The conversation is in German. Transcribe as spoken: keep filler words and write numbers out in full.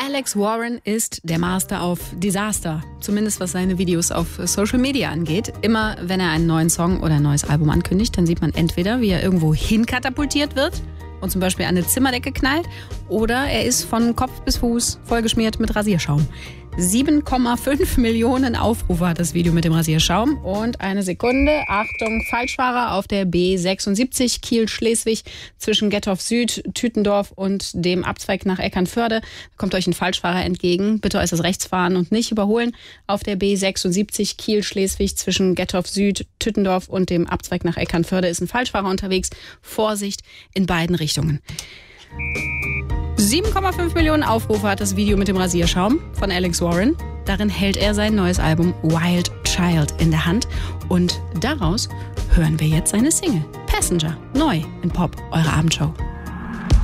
Alex Warren ist der Master of Disaster, zumindest was seine Videos auf Social Media angeht. Immer wenn er einen neuen Song oder ein neues Album ankündigt, dann sieht man entweder, wie er irgendwo hinkatapultiert wird und zum Beispiel an eine Zimmerdecke knallt, oder er ist von Kopf bis Fuß vollgeschmiert mit Rasierschaum. sieben Komma fünf Millionen Aufrufe hat das Video mit dem Rasierschaum. Und eine Sekunde, Achtung, Falschfahrer auf der B sechsundsiebzig Kiel-Schleswig zwischen Gettorf Süd, Tütendorf und dem Abzweig nach Eckernförde. Da kommt euch ein Falschfahrer entgegen. Bitte äußerst rechts fahren und nicht überholen. Auf der B sechsundsiebzig Kiel-Schleswig zwischen Gettorf Süd, Tütendorf und dem Abzweig nach Eckernförde ist ein Falschfahrer unterwegs. Vorsicht in beiden Richtungen. sieben Komma fünf Millionen Aufrufe hat das Video mit dem Rasierschaum von Alex Warren. Darin hält er sein neues Album Wild Child in der Hand. Und daraus hören wir jetzt seine Single Passenger, neu in Pop, eure Abendshow.